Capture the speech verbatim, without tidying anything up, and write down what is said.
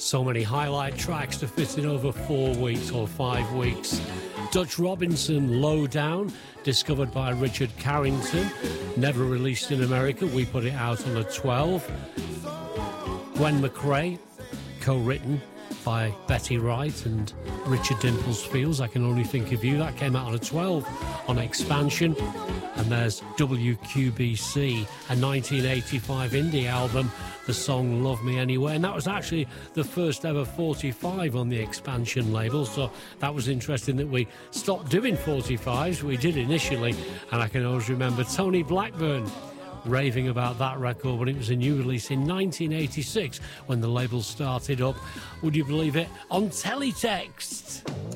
So many highlight tracks to fit in over four weeks or five weeks. Dutch Robinson, Low Down, discovered by Richard Carrington, never released in America. We put it out on a twelve. Gwen McRae, co-written by Betty Wright and Richard Dimples Fields, I Can Only Think of You. That came out on a twelve on Expansion. And there's W Q B C, a nineteen eighty-five indie album, the song Love Me Anyway. And that was actually the first ever forty-five on the Expansion label. So that was interesting that we stopped doing forty-fives. We did initially. And I can always remember Tony Blackburn raving about that record when it was a new release in nineteen eighty-six when the label started up. Would you believe it? On teletext.